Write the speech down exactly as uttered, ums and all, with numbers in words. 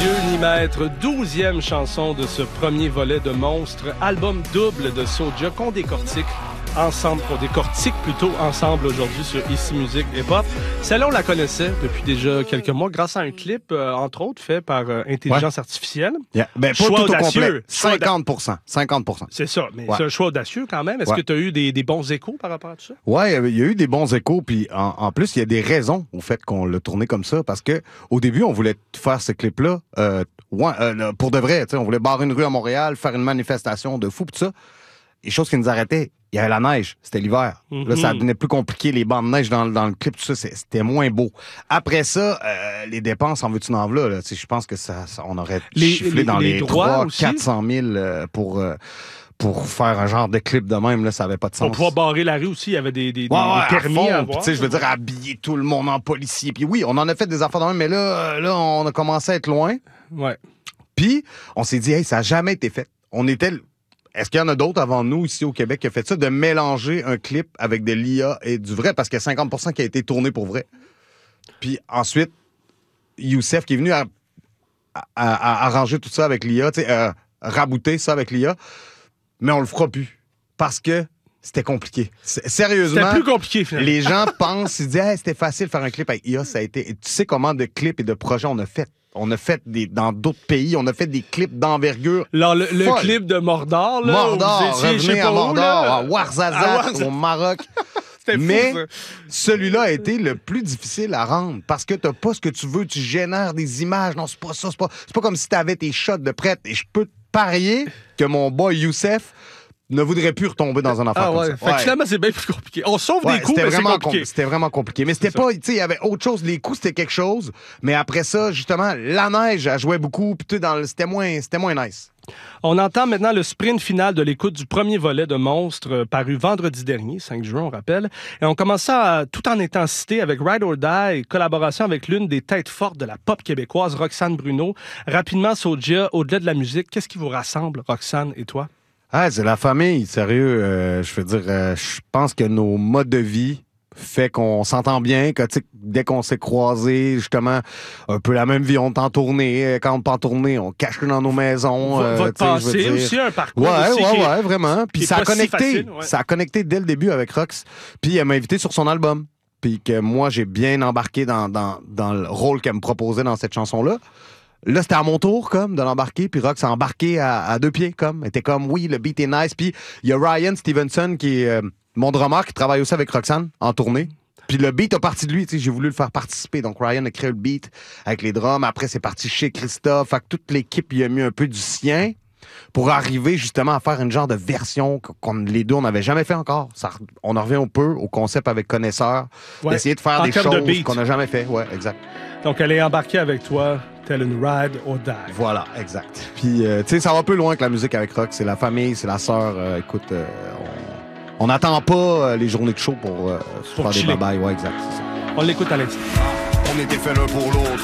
Dieu ni maître, douzième chanson de ce premier volet de Monstres, album double de Soulja qu'on décortique ensemble, qu'on décortique plutôt ensemble aujourd'hui sur Ici Musique et Pop. Celle-là, on la connaissait depuis déjà quelques mois grâce à un clip, euh, entre autres, fait par euh, intelligence ouais. artificielle. Yeah. Ben, pas choix tout audacieux. au complet. cinquante pour cent. cinquante pour cent. C'est ça, mais ouais. c'est un choix audacieux quand même. Est-ce ouais. que tu as eu des, des bons échos par rapport à tout ça? Oui, il y a eu des bons échos. Puis en, en plus, il y a des raisons au fait qu'on l'a tourné comme ça. Parce que au début, on voulait faire ce clip-là euh, ouais, euh, pour de vrai. On voulait barrer une rue à Montréal, faire une manifestation de fou, tout ça. Les choses qui nous arrêtaient, il y avait la neige, c'était l'hiver. Mm-hmm. Là, ça devenait plus compliqué, les bancs de neige dans, dans le clip, tout ça, c'était moins beau. Après ça, euh, les dépenses, en veux-tu en veux là, je pense que ça, ça, on aurait les, chifflé les, dans les, les trois cents quatre cent mille euh, pour... Euh, pour faire un genre de clip de même, là, ça avait pas de sens. Pour pouvoir barrer la rue aussi, il y avait des, des, ouais, ouais, des permis à, à avoir. Tu sais, je veux dire, habiller tout le monde en policier. Puis oui, on en a fait des affaires de même, mais là, là, on a commencé à être loin. Ouais. Puis, on s'est dit, hey, ça n'a jamais été fait. On était... Est-ce qu'il y en a d'autres avant nous, ici au Québec, qui a fait ça, de mélanger un clip avec de l'I A et du vrai, parce qu'il y a cinquante pour cent qui a été tourné pour vrai. Puis ensuite, Youssef qui est venu à, à, à arranger tout ça avec l'I A, tu sais, euh, rabouter ça avec l'I A, mais on le fera plus. Parce que c'était compliqué. C- sérieusement. C'était plus compliqué, finalement. Les gens pensent, ils disent, hey, c'était facile de faire un clip avec I A, ça a été. Et tu sais comment de clips et de projets on a fait? On a fait des, dans d'autres pays, on a fait des clips d'envergure. Alors, le, le clip de Mordor, là. Mordor, vous étiez, revenez à Mordor, là, à Ouarzazate, à Ouarzazate. au Maroc. C'était fou, mais ça. celui-là a été le plus difficile à rendre parce que t'as pas ce que tu veux, tu génères des images. Non, c'est pas ça, c'est pas, c'est pas comme si t'avais tes shots de prête. Et je peux te parier que mon boy Youssef ne voudrait plus retomber dans un affaire ah, comme ouais. ça. Fait ouais. que finalement, c'est bien plus compliqué. On sauve ouais, des coups, mais c'est compliqué. Com- c'était vraiment compliqué. Mais c'était c'est pas, tu sais, il y avait autre chose. Les coups, c'était quelque chose. Mais après ça, justement, la neige, elle jouait beaucoup. Puis dans le, c'était moins, c'était moins nice. On entend maintenant le sprint final de l'écoute du premier volet de Monstres, euh, paru vendredi dernier, cinq juin, on rappelle. Et on commence ça à, tout en intensité avec Ride or Die, collaboration avec l'une des têtes fortes de la pop québécoise, Roxane Bruno. Rapidement, Soulja, au-delà de la musique, qu'est-ce qui vous rassemble, Roxane et toi? Ah, c'est la famille, sérieux. Euh, je veux dire, euh, je pense que nos modes de vie fait qu'on s'entend bien, que dès qu'on s'est croisés, justement, un peu la même vie, on est en tournée. Quand on est en tournée, on cache dans nos maisons. V- euh, votre passé aussi, un parcours ouais, aussi ouais, qui est, ouais, vraiment. Puis ça a connecté, si facile, ouais. ça a connecté dès le début avec Rox. Puis elle m'a invité sur son album. Puis que moi, j'ai bien embarqué dans, dans, dans le rôle qu'elle me proposait dans cette chanson-là. Là, c'était à mon tour, comme, de l'embarquer. Puis Rox a embarqué à, à deux pieds, comme. Elle était comme, oui, le beat est nice. Puis il y a Ryan Stevenson, qui est euh, mon drummer, qui travaille aussi avec Roxane en tournée. Puis le beat a parti de lui, tu sais, j'ai voulu le faire participer. Donc Ryan a créé le beat avec les drums. Après, c'est parti chez Christophe. Fait que toute l'équipe y a mis un peu du sien pour arriver justement à faire une genre de version qu'on les deux, on n'avait jamais fait encore. Ça, on en revient un peu au concept avec Connaisseur, ouais. d'essayer de faire en des choses de qu'on n'a jamais fait. Ouais, exact. Donc, elle est embarquée avec toi, telle une ride or die. Voilà, exact. Puis, euh, tu sais, ça va un peu loin que la musique avec Rox. C'est la famille, c'est la sœur. Euh, écoute, euh, on n'attend pas euh, les journées de show pour, euh, pour faire chiller. Des babayes. Ouais, exact. C'est ça. On l'écoute à l'instant. On était fait l'un pour l'autre.